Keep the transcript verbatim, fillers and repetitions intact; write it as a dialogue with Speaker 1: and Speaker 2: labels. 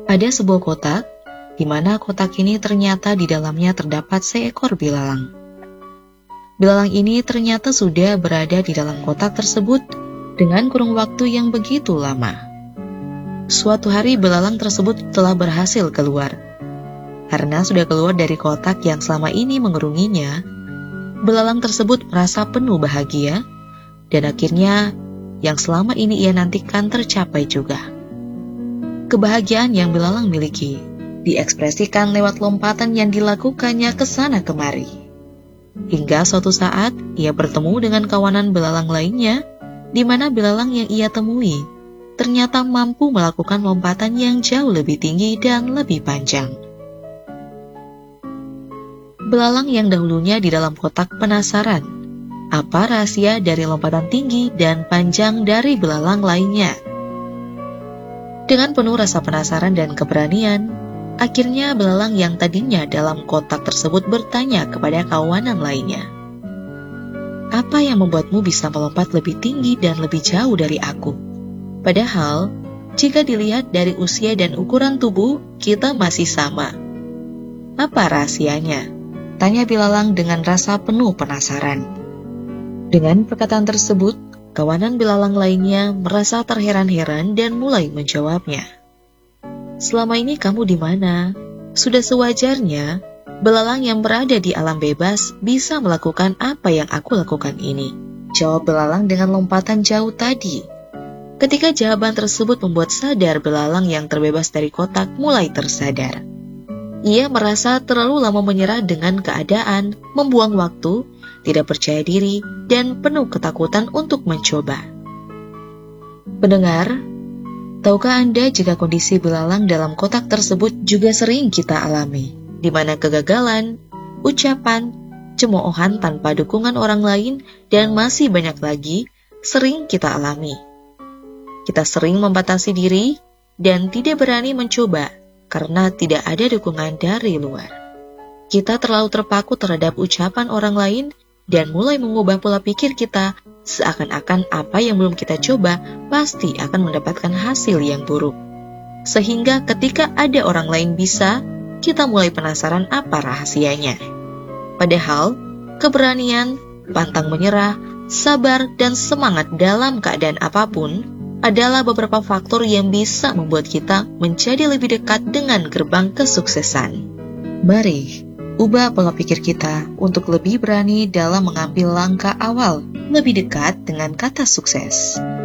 Speaker 1: Ada sebuah kotak, di mana kotak ini ternyata di dalamnya terdapat seekor belalang. Belalang ini ternyata sudah berada di dalam kotak tersebut dengan kurun waktu yang begitu lama. Suatu hari belalang tersebut telah berhasil keluar. Karena sudah keluar dari kotak yang selama ini mengurunginya, belalang tersebut merasa penuh bahagia, dan akhirnya yang selama ini ia nantikan tercapai juga. Kebahagiaan yang belalang miliki diekspresikan lewat lompatan yang dilakukannya ke sana kemari. Hingga suatu saat ia bertemu dengan kawanan belalang lainnya, di mana belalang yang ia temui ternyata mampu melakukan lompatan yang jauh lebih tinggi dan lebih panjang. Belalang yang dahulunya di dalam kotak penasaran, apa rahasia dari lompatan tinggi dan panjang dari belalang lainnya? Dengan penuh rasa penasaran dan keberanian, akhirnya belalang yang tadinya dalam kotak tersebut bertanya kepada kawanan lainnya, "Apa yang membuatmu bisa melompat lebih tinggi dan lebih jauh dari aku? Padahal, jika dilihat dari usia dan ukuran tubuh, kita masih sama. Apa rahasianya?" tanya belalang dengan rasa penuh penasaran. Dengan perkataan tersebut, kawanan belalang lainnya merasa terheran-heran dan mulai menjawabnya. "Selama ini kamu di mana? Sudah sewajarnya belalang yang berada di alam bebas bisa melakukan apa yang aku lakukan ini," jawab belalang dengan lompatan jauh tadi. Ketika jawaban tersebut membuat sadar belalang yang terbebas dari kotak mulai tersadar. Ia merasa terlalu lama menyerah dengan keadaan, membuang waktu, tidak percaya diri, dan penuh ketakutan untuk mencoba. Pendengar, tahukah Anda jika kondisi belalang dalam kotak tersebut juga sering kita alami, di mana kegagalan, ucapan, cemoohan tanpa dukungan orang lain, dan masih banyak lagi sering kita alami. Kita sering membatasi diri dan tidak berani mencoba karena tidak ada dukungan dari luar. Kita terlalu terpaku terhadap ucapan orang lain dan mulai mengubah pola pikir kita seakan-akan apa yang belum kita coba pasti akan mendapatkan hasil yang buruk. Sehingga ketika ada orang lain bisa, kita mulai penasaran apa rahasianya. Padahal, keberanian, pantang menyerah, sabar, dan semangat dalam keadaan apapun adalah beberapa faktor yang bisa membuat kita menjadi lebih dekat dengan gerbang kesuksesan. Mari ubah pola pikir kita untuk lebih berani dalam mengambil langkah awal lebih dekat dengan kata sukses.